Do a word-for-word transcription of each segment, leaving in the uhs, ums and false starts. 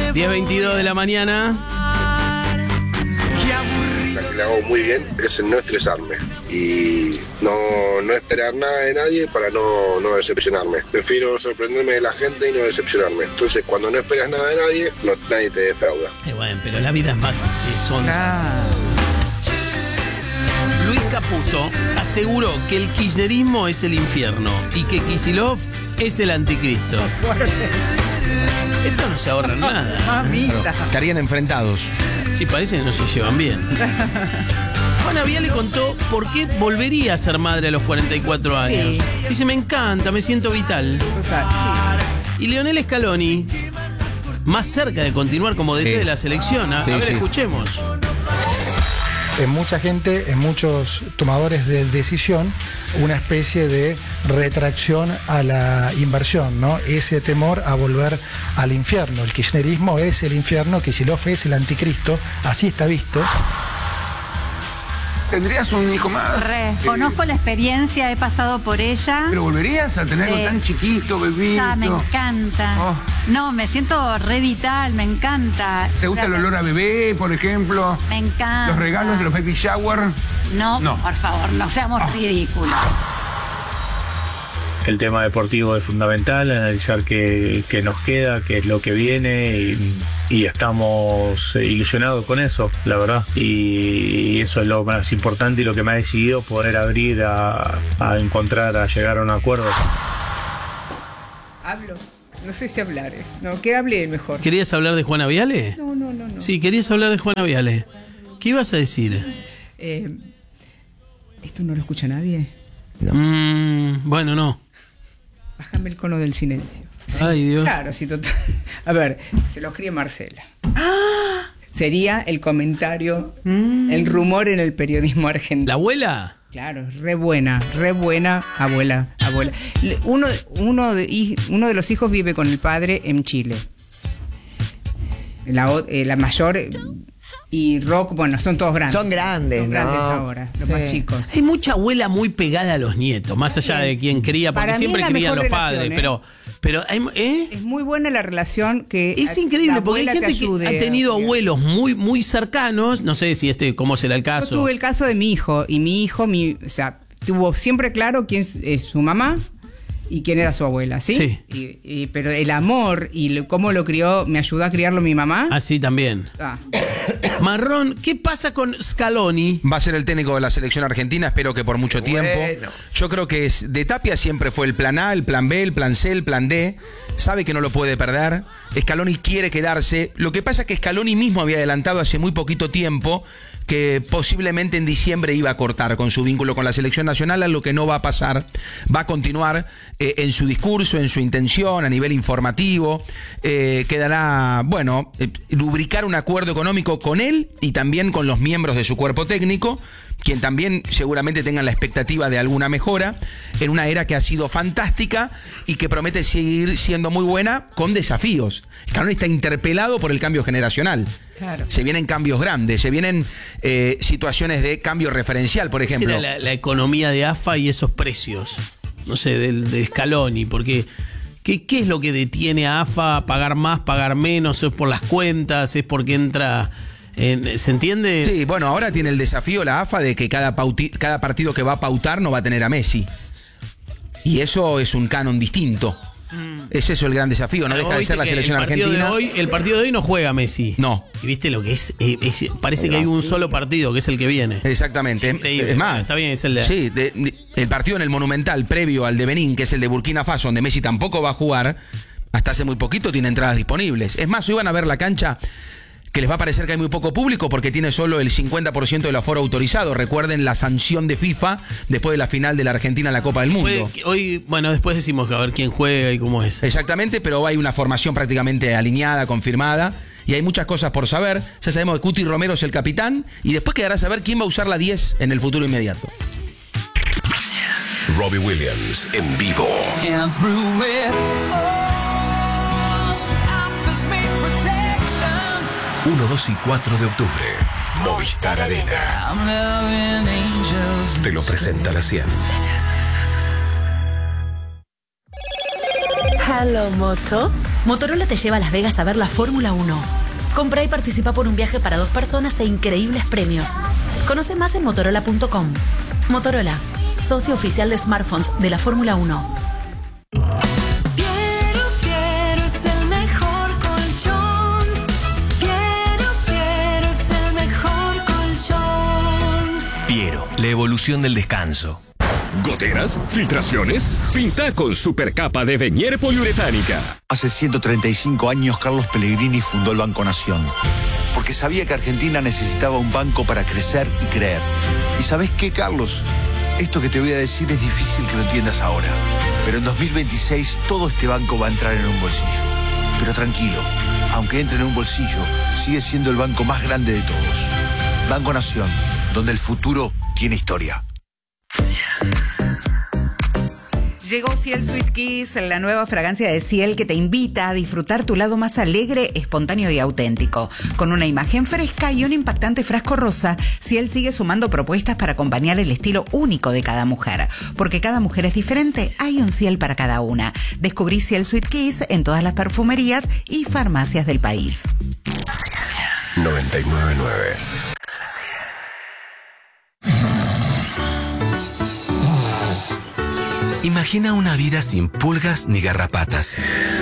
diez veintidós de la mañana. La que le hago muy bien es el no estresarme y no, no esperar nada de nadie para no, no decepcionarme. Prefiero sorprenderme de la gente y no decepcionarme. Entonces, cuando no esperas nada de nadie, no, nadie te defrauda. Eh, bueno, pero la vida es más eh, sonsa. Ah. Luis Caputo aseguró que el kirchnerismo es el infierno y que Kicillof es el anticristo. Esto no se ahorra en nada. Mamita. Estarían enfrentados. Sí, parece que no se llevan bien. Juana Viale contó por qué volvería a ser madre a los cuarenta y cuatro años. Sí. Dice, me encanta, me siento vital. Total, sí. Y Leonel Scaloni, más cerca de continuar como D T Sí. de la selección. A, Sí, a ver, sí. escuchemos. En mucha gente, en muchos tomadores de decisión, una especie de retracción a la inversión, ¿no? Ese temor a volver al infierno. El kirchnerismo es el infierno, Kicillof es el anticristo, así está visto. ¿Tendrías un hijo más? Re. Conozco la experiencia, he pasado por ella. ¿Pero volverías a tenerlo Sí. tan chiquito, bebito? Ya, me encanta. Oh. No, me siento re vital, me encanta. ¿Te gusta el olor a bebé, por ejemplo? Me encanta. ¿Los regalos de los baby shower? No, No. por favor, no seamos ridículos. El tema deportivo es fundamental, analizar qué, qué nos queda, qué es lo que viene y, y estamos ilusionados con eso, la verdad. Y, y eso es lo más importante y lo que me ha decidido poder abrir a, a encontrar, a llegar a un acuerdo. Hablo. No sé si hablar, ¿eh? No, que hable mejor. ¿Querías hablar de Juana Viale? No, no, no, no. Sí, querías hablar de Juana Viale. ¿Qué ibas a decir? Eh, ¿Esto no lo escucha nadie? Mm, bueno, no. Bájame el cono del silencio. Ay, Dios. Claro, sí, total. A ver, se los cría Marcela. Sería el comentario, el rumor en el periodismo argentino. ¿La abuela? Claro, re buena, re buena abuela, abuela. Le- Uno, uno, de, hij- uno de los hijos vive con el padre en Chile. La, o- eh, la mayor eh, y Rock, bueno, son todos grandes. Son grandes, Son grandes ¿no? ahora, los Sí. más chicos. Hay mucha abuela muy pegada a los nietos, más allá de quien cría, porque Para mí siempre es la crían mejor los padres, relación, ¿eh? pero, pero hay, ¿eh? Es muy buena la relación que Es a- increíble, la porque hay abuela te gente que ayude ha tenido a criar. abuelos muy, muy cercanos, no sé si este, cómo será el Yo caso. tuve el caso de mi hijo, y mi hijo, mi, o sea, tuvo siempre claro quién es, es su mamá y quién era su abuela, ¿sí? Sí. Y, y- pero el amor y lo- cómo lo crió, me ayudó a criarlo mi mamá. Así también. Ah, Marrón, ¿qué pasa con Scaloni? Va a ser el técnico de la selección argentina, espero que por mucho Qué tiempo. bueno. Yo creo que es, de Tapia siempre fue el plan A, el plan B, el plan C, el plan D. Sabe que no lo puede perder. Scaloni quiere quedarse. Lo que pasa es que Scaloni mismo había adelantado hace muy poquito tiempo que posiblemente en diciembre iba a cortar con su vínculo con la selección nacional, a lo que no va a pasar. Va a continuar eh, en su discurso, en su intención, a nivel informativo. Eh, quedará, bueno, eh, lubricar un acuerdo económico con él y también con los miembros de su cuerpo técnico, quien también seguramente tengan la expectativa de alguna mejora en una era que ha sido fantástica y que promete seguir siendo muy buena con desafíos. Scaloni está interpelado por el cambio generacional. claro. Se vienen cambios grandes, se vienen eh, situaciones de cambio referencial, por ejemplo. Era la, la economía de A F A y esos precios, no sé, del, de Scaloni, porque ¿qué, ¿qué es lo que detiene a A F A a pagar más, pagar menos? ¿Es por las cuentas? ¿Es porque entra en, ¿se entiende? Sí, bueno, ahora tiene el desafío la A F A de que cada, pauti- cada partido que va a pautar no va a tener a Messi. Y eso es un canon distinto. Es eso el gran desafío, no Pero deja de viste ser la que selección el partido argentina. De hoy, el partido de hoy no juega Messi. No. ¿Y viste lo que es? Eh, es- parece que hay un solo partido, que es el que viene. Exactamente. Es increíble. Es más, Está bien, es el de... Sí, de- el partido en el Monumental previo al de Benín, que es el de Burkina Faso, donde Messi tampoco va a jugar, hasta hace muy poquito tiene entradas disponibles. Es más, hoy van a ver la cancha que les va a parecer que hay muy poco público porque tiene solo el cincuenta por ciento del aforo autorizado. Recuerden la sanción de FIFA después de la final de la Argentina en la Copa del Mundo. Puede que hoy, bueno, después decimos que a ver quién juega y cómo es. Exactamente, pero hay una formación prácticamente alineada, confirmada, y hay muchas cosas por saber. Ya sabemos que Cuti Romero es el capitán, y después quedará a saber quién va a usar la diez en el futuro inmediato. Robbie Williams en vivo. uno, dos y cuatro de octubre. Movistar Arena. Te lo presenta la cien. Halomoto. Motorola te lleva a Las Vegas a ver la Fórmula uno. Compra y participa por un viaje para dos personas e increíbles premios. Conoce más en motorola punto com. Motorola, socio oficial de smartphones de la Fórmula uno. Quiero, quiero, es el mejor colchón. Quiero, quiero, es el mejor colchón. Piero, la evolución del descanso. ¿Goteras? ¿Filtraciones? Pinta con Supercapa de Venier poliuretánica. Hace ciento treinta y cinco años Carlos Pellegrini fundó el Banco Nación, porque sabía que Argentina necesitaba un banco para crecer y creer. ¿Y sabés qué, Carlos? Esto que te voy a decir es difícil que lo entiendas ahora, pero en dos mil veintiséis todo este banco va a entrar en un bolsillo. Pero tranquilo, aunque entre en un bolsillo, sigue siendo el banco más grande de todos. Banco Nación, donde el futuro tiene historia. Llegó Ciel Sweet Kiss, la nueva fragancia de Ciel que te invita a disfrutar tu lado más alegre, espontáneo y auténtico. Con una imagen fresca y un impactante frasco rosa, Ciel sigue sumando propuestas para acompañar el estilo único de cada mujer. Porque cada mujer es diferente, hay un Ciel para cada una. Descubrí Ciel Sweet Kiss en todas las perfumerías y farmacias del país. noventa y nueve punto nueve. Imagina una vida sin pulgas ni garrapatas.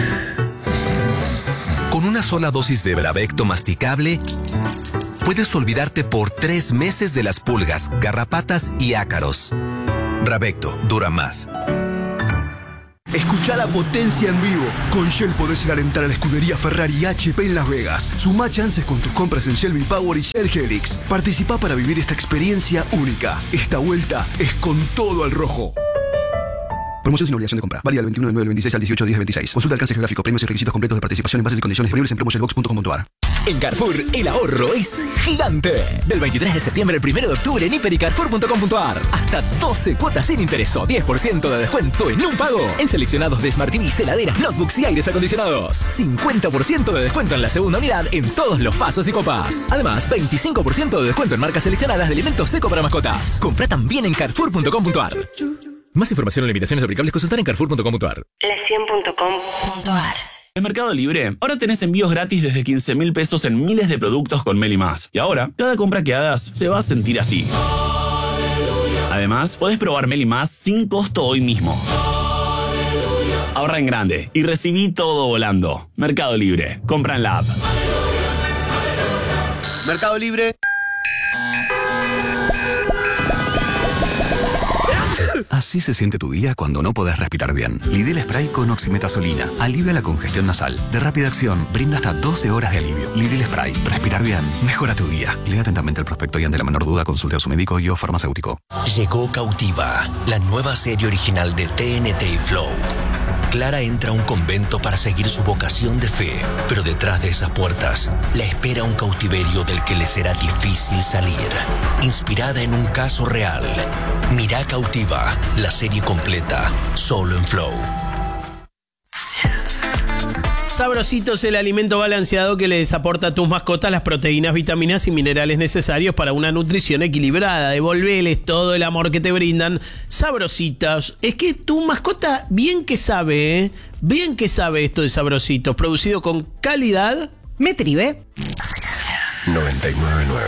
Con una sola dosis de Bravecto masticable, puedes olvidarte por tres meses de las pulgas, garrapatas y ácaros. Bravecto dura más. Escucha la potencia en vivo. Con Shell podés ir a alentar a la escudería Ferrari H P en Las Vegas. Sumá chances con tus compras en Shell V-Power y Shell Helix. Participá para vivir esta experiencia única. Esta vuelta es con todo al rojo. Promoción sin obligación de compra. Válida del veintiuno de nueve del veintiséis al dieciocho de diez del veintiséis. Consulta alcance geográfico, premios y requisitos completos de participación en bases y condiciones disponibles en promoshellbox punto com punto a r. En Carrefour, el ahorro es gigante. Del veintitrés de septiembre al primero de octubre en hiper y carrefour punto com punto a r. Hasta doce cuotas sin interés o diez por ciento de descuento en un pago. En seleccionados de Smart T V, heladeras, notebooks y aires acondicionados. cincuenta por ciento de descuento en la segunda unidad en todos los pasos y copas. Además, veinticinco por ciento de descuento en marcas seleccionadas de alimentos seco para mascotas. Compra también en carrefour punto com punto a r. Más información o limitaciones aplicables consultar en carrefour punto com punto a r. la cien punto com punto a r. En Mercado Libre, ahora tenés envíos gratis desde quince mil pesos en miles de productos con Meli Más. Y ahora, cada compra que hagas se va a sentir así. Además, podés probar Meli Más sin costo hoy mismo. Ahorra en grande y recibí todo volando. Mercado Libre, compra en la app. Mercado Libre. Así se siente tu día cuando no podés respirar bien. Lidl Spray con oximetazolina. Alivia la congestión nasal. De rápida acción, brinda hasta doce horas de alivio. Lidl Spray. Respirar bien. Mejora tu día. Lea atentamente el prospecto y ante la menor duda consulte a su médico y o farmacéutico. Llegó Cautiva, la nueva serie original de T N T y Flow. Clara entra a un convento para seguir su vocación de fe, pero detrás de esas puertas la espera un cautiverio del que le será difícil salir. Inspirada en un caso real. Mirá Cautiva, la serie completa, solo en Flow. Sabrosito es el alimento balanceado que les aporta a tus mascotas las proteínas, vitaminas y minerales necesarios para una nutrición equilibrada. Devolveles todo el amor que te brindan. Sabrositos. Es que tu mascota bien que sabe, ¿eh? Bien que sabe esto de Sabrositos. Producido con calidad. Metribe. noventa y nueve punto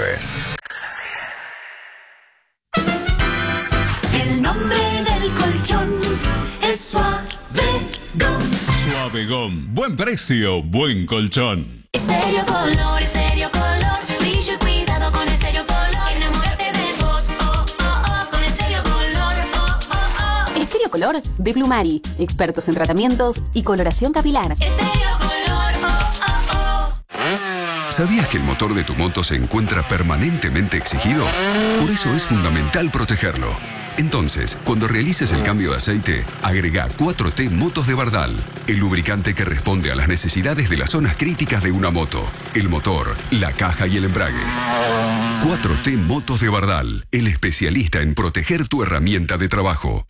nueve. El nombre del colchón es Suavegón. Suavegón. Buen precio, buen colchón. Estéreo Color, Estéreo Color. Brillo y cuidado con Estéreo Color. Enamórate de vos, oh, oh, oh. Con Estéreo Color, oh, oh, oh. Estéreo Color de Plumari. Expertos en tratamientos y coloración capilar. Estéreo Color, oh, oh, oh. ¿Sabías que el motor de tu moto se encuentra permanentemente exigido? Por eso es fundamental protegerlo. Entonces, cuando realices el cambio de aceite, agrega cuatro T Motos de Bardal, el lubricante que responde a las necesidades de las zonas críticas de una moto, el motor, la caja y el embrague. cuatro T Motos de Bardal, el especialista en proteger tu herramienta de trabajo.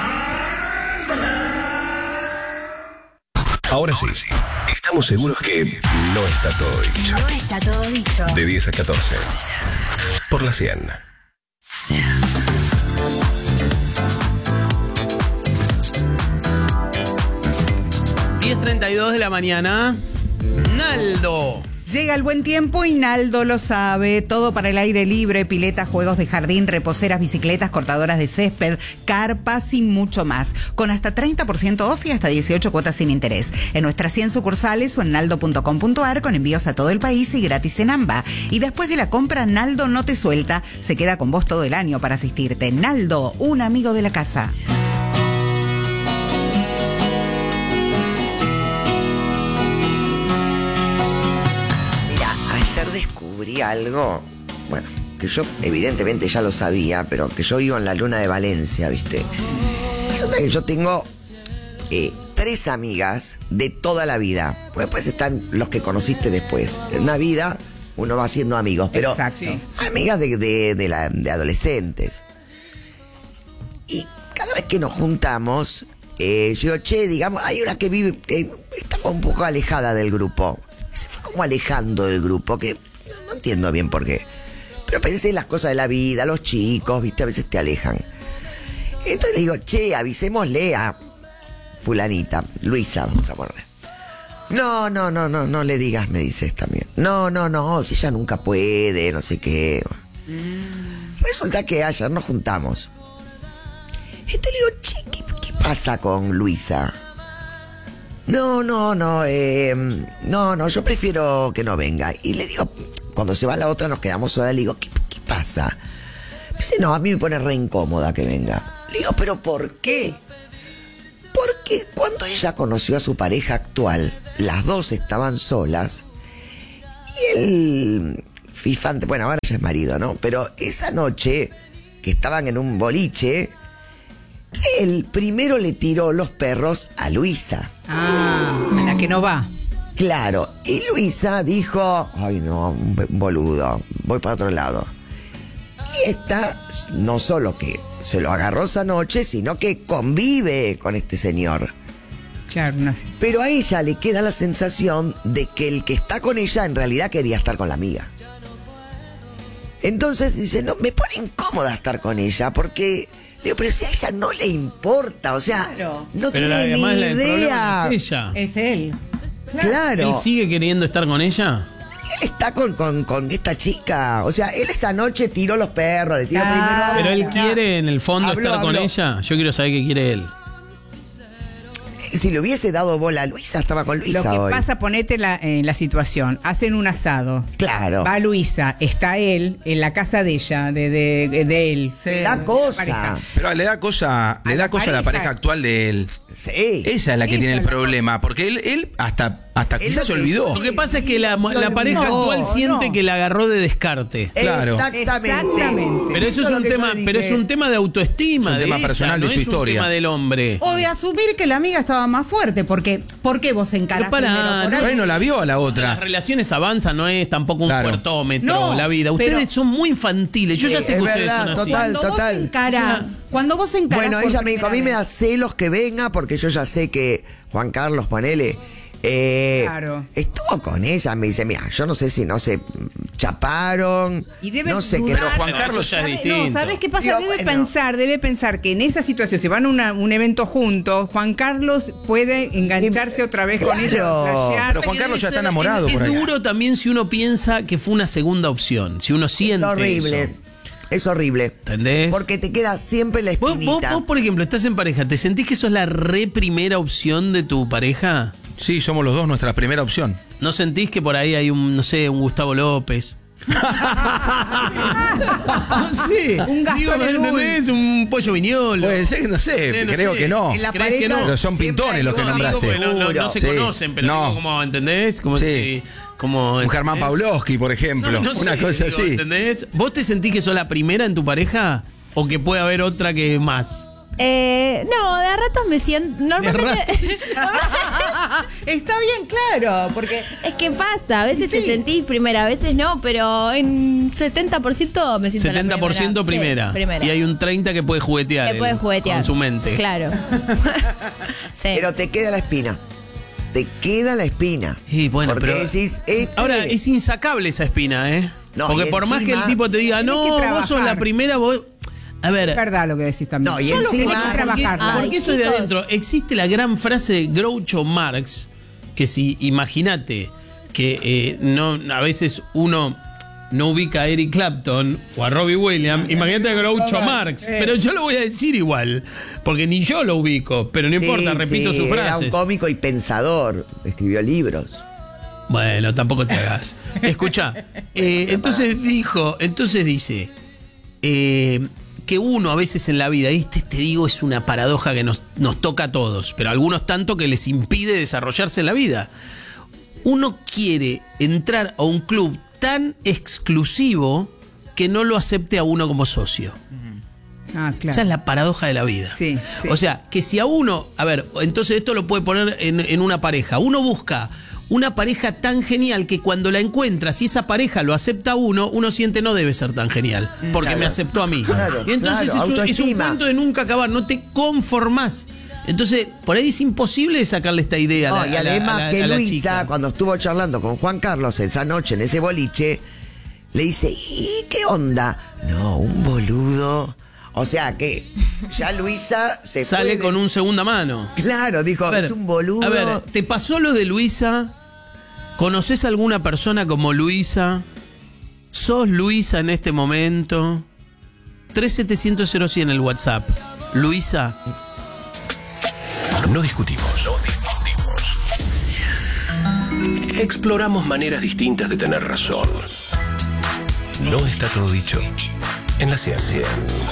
Ahora sí, estamos seguros que no está todo dicho. No está todo dicho. De diez a catorce. Por la cien. diez treinta y dos de la mañana. Naldo. Llega el buen tiempo y Naldo lo sabe. Todo para el aire libre, piletas, juegos de jardín, reposeras, bicicletas, cortadoras de césped, carpas y mucho más. Con hasta treinta por ciento off y hasta dieciocho cuotas sin interés. En nuestras cien sucursales o en naldo punto com punto ar con envíos a todo el país y gratis en AMBA. Y después de la compra, Naldo no te suelta. Se queda con vos todo el año para asistirte. Naldo, un amigo de la casa. Descubrí algo, bueno, que yo evidentemente ya lo sabía, pero que yo vivo en la luna de Valencia, ¿viste? Resulta que yo tengo eh, tres amigas de toda la vida. Pues después están los que conociste después. En una vida uno va haciendo amigos, pero exacto. Amigas de, de, de, la, de adolescentes. Y cada vez que nos juntamos, eh, yo digo, che, digamos, hay una que vive, que está un poco alejada del grupo. Se fue como alejando del grupo, que no entiendo bien por qué. Pero pensé en las cosas de la vida, los chicos, viste, a veces te alejan. Entonces le digo, che, avisémosle a fulanita, Luisa, vamos a ponerle. No, no, no, no, no le digas, me dices también. No, no, no, si ella nunca puede, no sé qué. Mm. Resulta que ayer nos juntamos. Entonces le digo, che, ¿qué, qué pasa con Luisa? No, no, no, eh, no, no, yo prefiero que no venga. Y le digo, cuando se va la otra nos quedamos solas, le digo, ¿qué, qué pasa? Me dice, no, a mí me pone re incómoda que venga. Le digo, ¿pero por qué? Porque cuando ella conoció a su pareja actual, las dos estaban solas, y él, fifante, bueno, ahora ya es marido, ¿no? Pero esa noche, que estaban en un boliche, él primero le tiró los perros a Luisa. Ah, a la que no va. Claro, y Luisa dijo, ay no, un boludo, voy para otro lado. Y esta, no solo que se lo agarró esa noche, sino que convive con este señor. Claro, no sé. Pero a ella le queda la sensación de que el que está con ella en realidad quería estar con la amiga. Entonces dice, no, me pone incómoda estar con ella porque... Digo, pero si a ella no le importa, o sea, claro. no pero tiene ni la, idea. Es ella. Es él. Claro. ¿Él sigue queriendo estar con ella? Él está con, con, con esta chica. O sea, él esa noche tiró los perros, le tiró ah, primero. Pero él quiere en el fondo habló, estar con habló. ella. Yo quiero saber qué quiere él. Si le hubiese dado bola a Luisa, estaba con Luisa. Lo que hoy. pasa, ponete la, en la situación. Hacen un asado. Claro. Va Luisa, está él en la casa de ella, de, de, de él. Sí. Le da cosa. Pero le da cosa, le da cosa a la pareja actual de él. Sí. Esa es la que Esa tiene el la problema. Porque él, él hasta, hasta Él quizás se lo que- olvidó. Lo que pasa es que la, la pareja No, actual siente no. que la agarró de descarte. Claro. Exactamente. Exactamente. Pero eso es lo un que yo tema, le dije. pero es un tema de autoestima, Es un de tema ella, personal de no su es un historia. tema del hombre. O de asumir que la amiga estaba más fuerte, porque ¿por qué vos encarás Pero pará, primero por no, algo? Ahí no la vio a la Las otra. relaciones avanzan, no es tampoco un Claro. fuertómetro No, la vida. Ustedes pero- son muy infantiles. Yo ya Sí, sé que es ustedes verdad, son así. total. Cuando vos encarás, cuando vos encarás Bueno, por ella me dijo, a mí me primera da vez. celos que venga porque yo ya sé que Juan Carlos, ponele, eh, Claro. estuvo con ella. Me dice, mira, yo no sé si no se chaparon, Y debe no sé qué. dudar. Pero Juan Pero Carlos eso ya es ¿Sabe- distinto. No, ¿sabes qué pasa? Digo, debe bueno. pensar, debe pensar que en esa situación, si van a una- un evento juntos, Juan Carlos puede engancharse otra vez con Claro. ella. flashear. Pero Juan Carlos ya está enamorado Es, por es ahí. duro también si uno piensa que fue una segunda opción. Si uno Es siente horrible. eso. Es horrible. ¿Entendés? Porque te queda siempre la Vos, vos, espinita. vos, por ejemplo, estás en pareja. ¿Te sentís que sos la re primera opción de tu pareja? Sí, somos los dos nuestra primera opción. ¿No sentís que por ahí hay un, no sé, un Gustavo López? no sé. Un Gastón Digo, ¿me Edul. entendés? Un Pollo Viñolo. Puede ser, no sé, Eh, no creo sé. que no. En la ¿Crees que pareja no? Pero son siempre pintones hay los que uno, nombraste. Digo, porque no, no, no se Sí. conocen, pero No. digo, como, ¿entendés? Como Sí. si- como, Un Germán ¿entendés? Pavlovsky, por ejemplo. No, no Una sé, cosa digo, así. ¿entendés? ¿Vos te sentís que sos la primera en tu pareja? ¿O que puede haber otra que más? Eh, no, de a ratos me siento. Normalmente. Está bien claro, porque Es que pasa, a veces te Sí. sentís primera, a veces no, pero en setenta por ciento me siento setenta por ciento la primera. Sí, primera. Y hay un treinta que puede juguetear. Que él, puede juguetear. Con su mente. Claro. Sí. Pero te queda la espina. Te queda la espina. Y bueno, Porque pero. decís, este- Ahora, es insacable esa espina, ¿eh? No, Porque y por más que el encima- tipo te diga, Tenés no, que vos sos la trabajar. primera, vos. A ver. Es verdad lo que decís también. No, y Yo lo que encima- quiero es Porque, trabajarla. porque Ay, eso es de chicos. adentro. Existe la gran frase de Groucho Marx que si, imagínate, que eh, no a veces uno no ubica a Eric Clapton o a Robbie Williams, imagínate a Groucho Marx, pero yo lo voy a decir igual, porque ni yo lo ubico, pero no importa, Sí, repito sí, sus era frases. un cómico y pensador, escribió libros. Bueno, tampoco te hagas. Escucha, eh, entonces dijo, entonces dice eh, que uno a veces en la vida, y este te digo es una paradoja que nos, nos toca a todos, pero a algunos tanto que les impide desarrollarse en la vida. Uno quiere entrar a un club tan exclusivo que no lo acepte a uno como socio. Ah, claro. Esa es la paradoja de la vida. Sí, sí. O sea, que si a uno, a ver, entonces esto lo puede poner en, en una pareja. Uno busca una pareja tan genial que cuando la encuentra, si esa pareja lo acepta a uno, uno siente no debe ser tan genial, porque Claro. me aceptó a mí. Claro, y entonces claro, es, un, es un autoestima. cuento de nunca acabar, no te conformás. Entonces, por ahí es imposible de sacarle esta idea No, a la, y a la- además a la- que a la Luisa, chica. cuando estuvo charlando con Juan Carlos esa noche en ese boliche, le dice, ¿y qué onda? No, un boludo. O sea que ya Luisa se Sale fue de- con un segunda mano. Claro, dijo, A ver, es un boludo. A ver, ¿te pasó lo de Luisa? ¿Conoces a alguna persona como Luisa? ¿Sos Luisa en este momento? tres siete cero cero cero cien el WhatsApp. Luisa. No discutimos. Exploramos maneras distintas de tener razón. No está todo dicho en la ciencia.